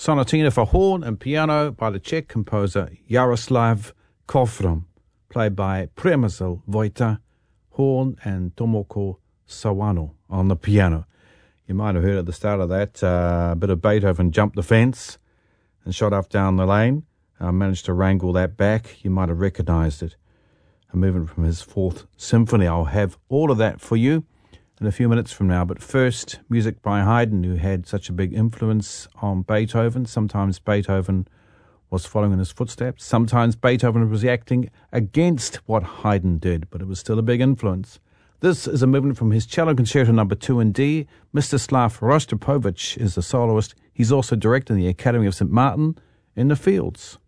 Sonatina for horn and piano by the Czech composer Jaroslav Kofrom, played by Přemysl Vojta, horn, and Tomoko Sawano on the piano. You might have heard at the start of that a bit of Beethoven jumped the fence and shot off down the lane. Managed to wrangle that back. You might have recognised it. A movement from his Fourth Symphony. I'll have all of that for you in a few minutes from now. But first, music by Haydn, who had such a big influence on Beethoven. Sometimes Beethoven was following in his footsteps. Sometimes Beethoven was acting against what Haydn did, but it was still a big influence. This is a movement from his Cello Concerto No. 2 in D. Mstislav Rostropovich is the soloist. He's also directing the Academy of St. Martin in the Fields.